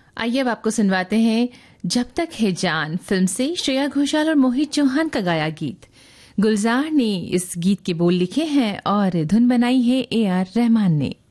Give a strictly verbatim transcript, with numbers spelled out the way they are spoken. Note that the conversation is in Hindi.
आइए अब आपको सुनवाते हैं जब तक है जान फिल्म से श्रेया घोषाल और मोहित चौहान का गाया गीत। गुलजार ने इस गीत के बोल लिखे हैं और धुन बनाई है ए आर रहमान ने।